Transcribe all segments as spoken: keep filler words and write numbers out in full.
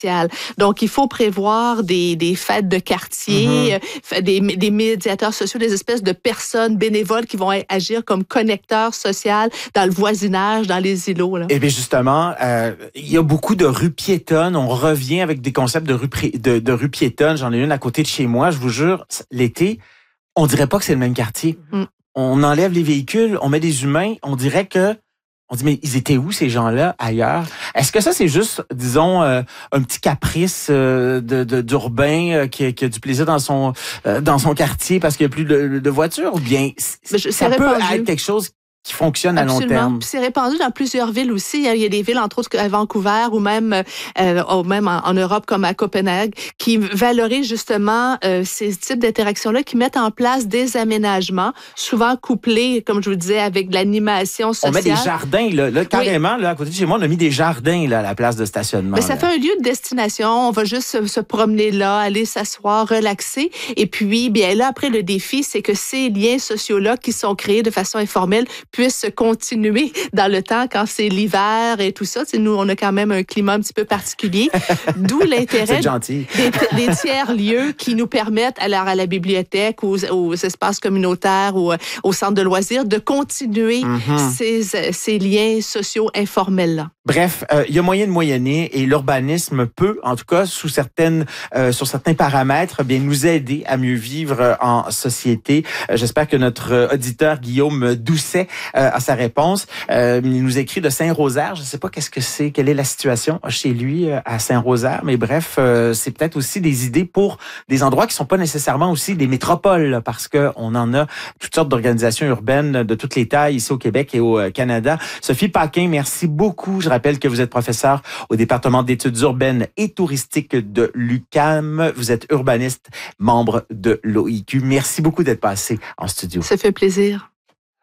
Donc, il faut prévoir des, des fêtes de quartier, mm-hmm. euh, des, des médiateurs sociaux, des espèces de personnes bénévoles qui vont agir comme connecteurs sociaux dans le voisinage, dans les îlots. Là. Eh bien, justement, euh, il y a beaucoup de rues piétonnes. On revient avec des concepts de rues de, de rue piétonnes. J'en ai une à côté de chez moi. Je vous jure, l'été, on dirait pas que c'est le même quartier. Mm. On enlève les véhicules, on met des humains. On dirait que On dit, mais ils étaient où, ces gens-là, ailleurs? Est-ce que ça, c'est juste, disons, euh, un petit caprice euh, de, de, d'urbain euh, qui, qui a du plaisir dans son euh, dans son quartier parce qu'il n'y a plus de, de voitures? Ou bien je, ça peut répandu. être quelque chose qui fonctionne à Absolument. long terme? Puis c'est répandu dans plusieurs villes aussi. Il y a, il y a des villes, entre autres, à Vancouver ou même, euh, ou même en, en Europe, comme à Copenhague, qui valorisent justement euh, ces types d'interactions-là, qui mettent en place des aménagements, souvent couplés, comme je vous disais, avec de l'animation sociale. On met des jardins, là, là carrément, oui. là, à côté de chez moi, on a mis des jardins là, à la place de stationnement. Mais ça fait un lieu de destination. On va juste se, se promener là, aller s'asseoir, relaxer. Et puis, bien là, après, le défi, c'est que ces liens sociaux-là qui sont créés de façon informelle puisse continuer dans le temps quand c'est l'hiver et tout ça. T'sais, nous, on a quand même un climat un petit peu particulier. D'où l'intérêt des, des tiers-lieux qui nous permettent, alors à la bibliothèque, aux, aux espaces communautaires ou au centre de loisirs, de continuer mm-hmm. ces, ces liens sociaux informels-là. Bref, il euh, y a moyen de moyenner et l'urbanisme peut, en tout cas, sous certaines, euh, sur certains paramètres, bien nous aider à mieux vivre en société. Euh, j'espère que notre auditeur Guillaume Doucet euh, a sa réponse. Euh, il nous écrit de Saint-Rosaire. Je ne sais pas qu'est-ce que c'est, quelle est la situation chez lui euh, à Saint-Rosaire, mais bref, euh, c'est peut-être aussi des idées pour des endroits qui sont pas nécessairement aussi des métropoles, parce que on en a toutes sortes d'organisations urbaines de toutes les tailles ici au Québec et au Canada. Sophie Paquin, merci beaucoup. Je rappelle que vous êtes professeur au département d'études urbaines et touristiques de l'U Q A M. Vous êtes urbaniste, membre de l'O I Q. Merci beaucoup d'être passé en studio. Ça fait plaisir.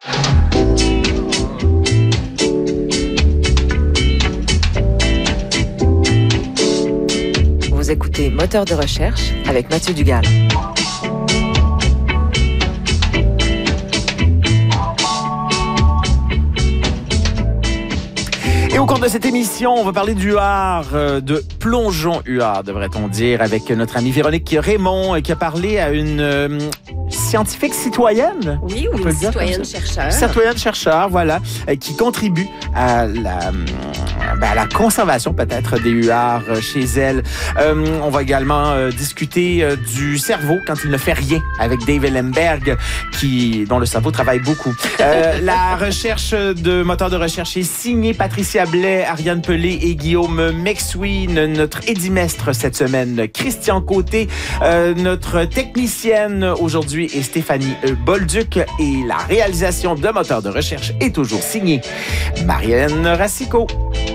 Vous écoutez Moteur de recherche avec Mathieu Dugal. Et au cours de cette émission, on va parler du U A R, de plongeon U A R, devrait-on dire, avec notre amie Véronique Raymond, qui a parlé à une euh, scientifique citoyenne. Oui, ou une citoyenne-chercheur. Citoyenne-chercheur, voilà, qui contribue à la, ben à la conservation peut-être des U A R chez elle. Euh, on va également euh, discuter euh, du cerveau quand il ne fait rien avec Dave Ellenberg, qui, dont le cerveau travaille beaucoup. Euh, la recherche de moteur de recherche est signée Patricia Blais, Ariane Pelé et Guillaume McSween. Notre édimestre cette semaine, Christian Côté. Euh, notre technicienne aujourd'hui est Stéphanie Bolduc. Et la réalisation de moteur de recherche est toujours signée Marianne Racicot.